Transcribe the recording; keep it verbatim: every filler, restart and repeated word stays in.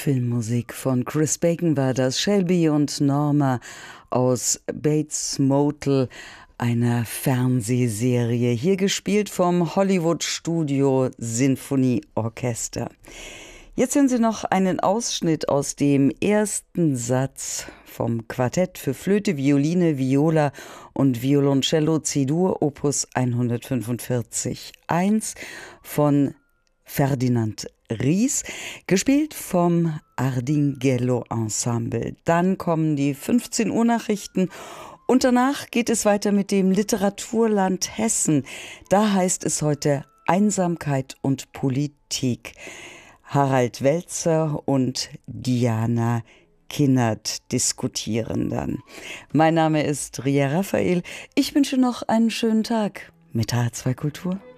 Filmmusik von Chris Bacon war das. Shelby und Norma aus Bates Motel, einer Fernsehserie, hier gespielt vom Hollywood Studio Sinfonieorchester. Jetzt hören Sie noch einen Ausschnitt aus dem ersten Satz vom Quartett für Flöte, Violine, Viola und Violoncello C-Dur Opus hundertfünfundvierzig eins von Ferdinand Ries, gespielt vom Ardinghello Ensemble. Dann kommen die fünfzehn Uhr Nachrichten und danach geht es weiter mit dem Literaturland Hessen. Da heißt es heute Einsamkeit und Politik. Harald Welzer und Diana Kinnert diskutieren dann. Mein Name ist Ria Raphael. Ich wünsche noch einen schönen Tag mit H zwei Kultur.